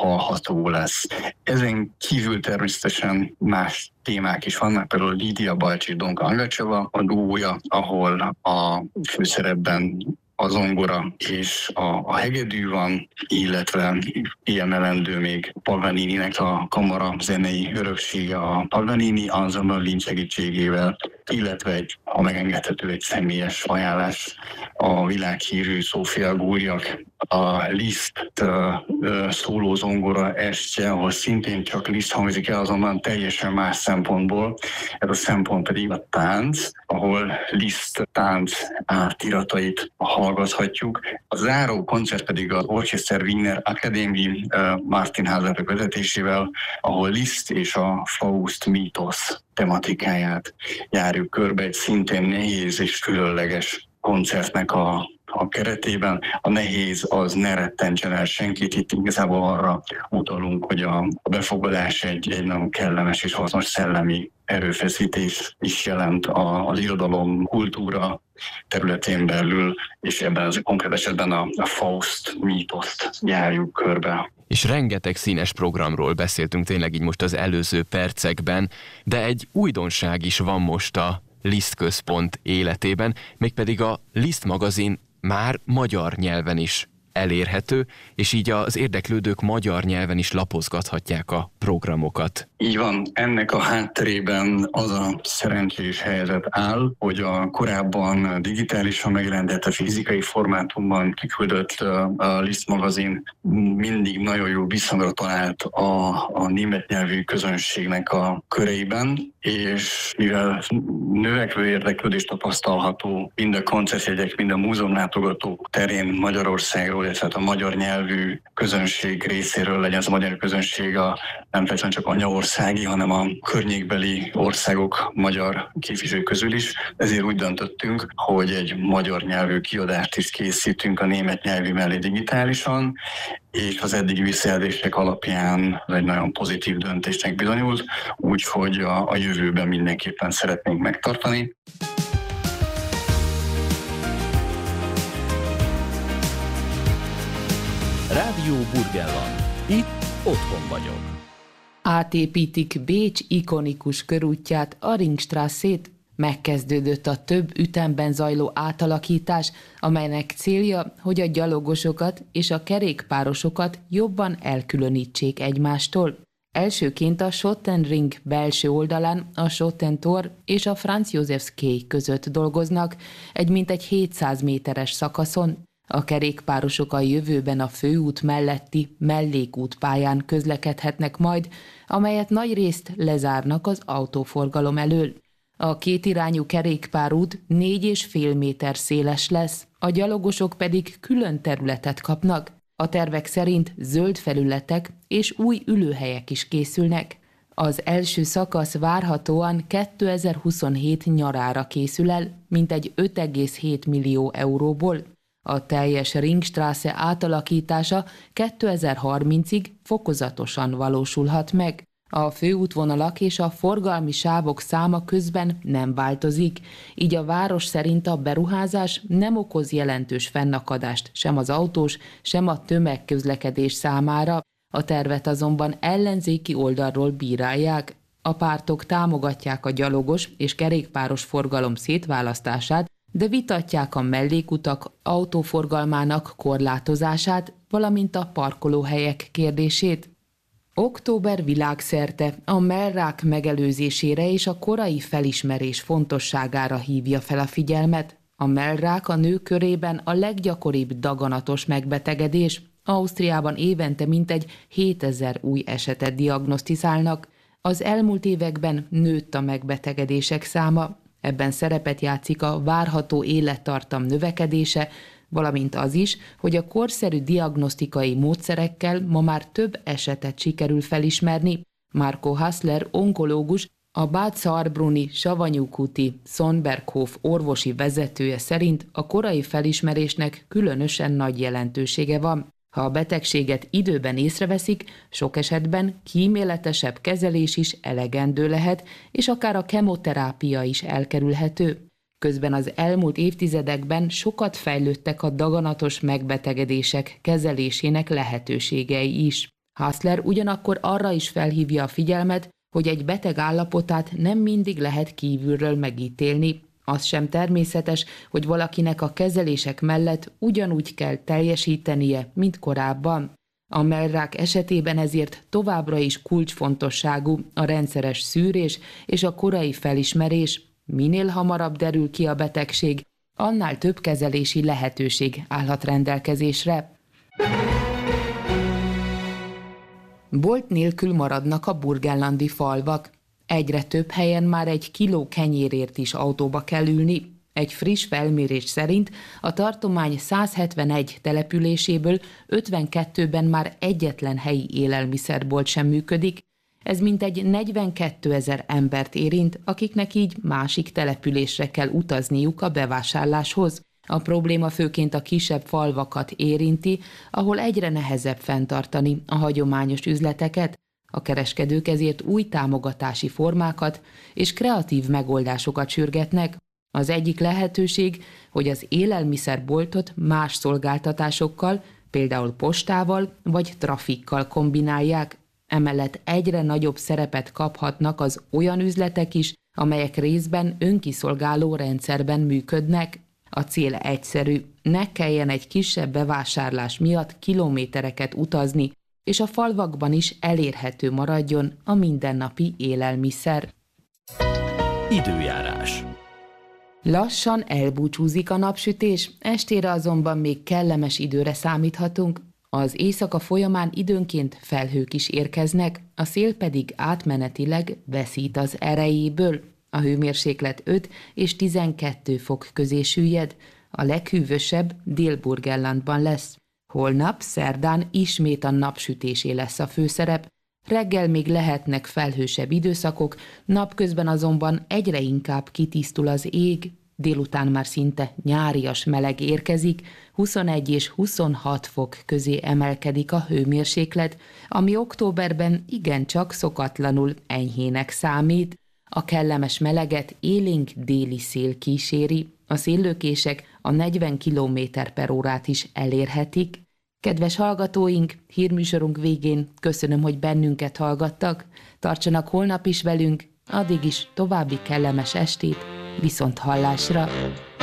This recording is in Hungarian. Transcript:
hallható lesz. Ezen kívül természetesen más témák is vannak, például Lídia Bajcsi Donka Angacseva, a duója, ahol a főszerepben a zongora és a hegedű van, illetve kiemelendő még Paganininek a kamara zenei öröksége, a Paganini Ensemble segítségével, illetve ha megengedhető egy személyes ajánlás, a világhírű Szófia Gúrjak a Liszt szóló zongora estje, ahol szintén csak Liszt hangzik el, azonban teljesen más szempontból. Ez a szempont pedig a tánc, ahol Liszt tánc átiratait hallgathatjuk. A záró koncert pedig az Orchester Wiener Akadémie Martin Hauser vezetésével, ahol Liszt és a Faust mítosz tematikáját járjuk körbe egy szintén nehéz és különleges koncertnek a keretében. A nehéz az ne rettentsen el senkit, itt igazából arra utalunk, hogy a befogadás egy nagyon kellemes és hasznos szellemi erőfeszítés is jelent az irodalom, kultúra területén belül, és ebben az konkrét esetben a Faust mítoszt járjuk körbe. És rengeteg színes programról beszéltünk tényleg így most az előző percekben, de egy újdonság is van most a Liszt Központ életében, mégpedig a Liszt magazin már magyar nyelven is elérhető, és így az érdeklődők magyar nyelven is lapozgathatják a programokat. Így van, ennek a hátterében az a szerencsés helyzet áll, hogy a korábban digitálisan megjelentett, a fizikai formátumban kiküldött a Liszt magazin mindig nagyon jó viszonyra talált a német nyelvű közönségnek a köreiben, és mivel növekvő érdeklődés tapasztalható mind a koncertjegyek, mind a múzeumlátogatók terén Magyarországról, illetve a magyar nyelvű közönség részéről, legyen az a magyar közönség nem feltétlenül csak anyaországi, hanem a környékbeli országok magyar képviselői közül is. Ezért úgy döntöttünk, hogy egy magyar nyelvű kiadást is készítünk a német nyelvű mellé digitálisan, és az eddigi visszajelzések alapján egy nagyon pozitív döntésnek bizonyult, úgyhogy a jövőben mindenképpen szeretnénk megtartani. Rádió Burgenland. Itt otthon vagyok. Átépítik Bécs ikonikus körútját, a Ringstrasszét. Megkezdődött a több ütemben zajló átalakítás, amelynek célja, hogy a gyalogosokat és a kerékpárosokat jobban elkülönítsék egymástól. Elsőként a Schottenring belső oldalán a Schottentor és a Franz Josefs Quai között dolgoznak, egy mintegy 700 méteres szakaszon. A kerékpárosok a jövőben a főút melletti mellékútpályán közlekedhetnek majd, amelyet nagyrészt lezárnak az autóforgalom elől. A kétirányú kerékpárút 4,5 méter széles lesz, a gyalogosok pedig külön területet kapnak. A tervek szerint zöld felületek és új ülőhelyek is készülnek. Az első szakasz várhatóan 2027 nyarára készül el, mintegy 5,7 millió euróból. A teljes Ringstraße átalakítása 2030-ig fokozatosan valósulhat meg. A főútvonalak és a forgalmi sávok száma közben nem változik, így a város szerint a beruházás nem okoz jelentős fennakadást sem az autós, sem a tömegközlekedés számára. A tervet azonban ellenzéki oldalról bírálják. A pártok támogatják a gyalogos és kerékpáros forgalom szétválasztását, de vitatják a mellékutak autóforgalmának korlátozását, valamint a parkolóhelyek kérdését. Október világszerte a mellrák megelőzésére és a korai felismerés fontosságára hívja fel a figyelmet. A mellrák a nők körében a leggyakoribb daganatos megbetegedés. Ausztriában évente mintegy 7000 új esetet diagnosztizálnak. Az elmúlt években nőtt a megbetegedések száma. Ebben szerepet játszik a várható élettartam növekedése, valamint az is, hogy a korszerű diagnosztikai módszerekkel ma már több esetet sikerül felismerni. Marco Hassler onkológus, a Bad Saarbrunni Savanyúkúti Sonberghof orvosi vezetője szerint a korai felismerésnek különösen nagy jelentősége van. Ha a betegséget időben észreveszik, sok esetben kíméletesebb kezelés is elegendő lehet, és akár a kemoterápia is elkerülhető. Közben az elmúlt évtizedekben sokat fejlődtek a daganatos megbetegedések kezelésének lehetőségei is. Hassler ugyanakkor arra is felhívja a figyelmet, hogy egy beteg állapotát nem mindig lehet kívülről megítélni. Az sem természetes, hogy valakinek a kezelések mellett ugyanúgy kell teljesítenie, mint korábban. A mellrák esetében ezért továbbra is kulcsfontosságú a rendszeres szűrés és a korai felismerés. Minél hamarabb derül ki a betegség, annál több kezelési lehetőség állhat rendelkezésre. Bolt nélkül maradnak a burgenlandi falvak. Egyre több helyen már 1 kiló kenyérért is autóba kell ülni. Egy friss felmérés szerint a tartomány 171 településéből 52-ben már egyetlen helyi élelmiszerbolt sem működik. Ez mintegy 42 000 embert érint, akiknek így másik településre kell utazniuk a bevásárláshoz. A probléma főként a kisebb falvakat érinti, ahol egyre nehezebb fenntartani a hagyományos üzleteket. A kereskedők ezért új támogatási formákat és kreatív megoldásokat sürgetnek. Az egyik lehetőség, hogy az élelmiszerboltot más szolgáltatásokkal, például postával vagy trafikkal kombinálják. Emellett egyre nagyobb szerepet kaphatnak az olyan üzletek is, amelyek részben önkiszolgáló rendszerben működnek. A cél egyszerű, ne kelljen egy kisebb bevásárlás miatt kilométereket utazni, és a falvakban is elérhető maradjon a mindennapi élelmiszer. Időjárás. Lassan elbúcsúzik a napsütés, estére azonban még kellemes időre számíthatunk. Az éjszaka folyamán időnként felhők is érkeznek, a szél pedig átmenetileg veszít az erejéből. A hőmérséklet 5 és 12 fok közé süllyed, a leghűvösebb Dél-Burgenlandban lesz. Holnap, szerdán ismét a napsütésé lesz a főszerep, reggel még lehetnek felhősebb időszakok, napközben azonban egyre inkább kitisztul az ég, délután már szinte nyárias meleg érkezik, 21 és 26 fok közé emelkedik a hőmérséklet, ami októberben igencsak szokatlanul enyhének számít. A kellemes meleget élénk déli szél kíséri, a széllökések a 40 km/órát is elérhetik. Kedves hallgatóink, hírműsorunk végén köszönöm, hogy bennünket hallgattak. Tartsanak holnap is velünk, addig is további kellemes estét, viszont hallásra!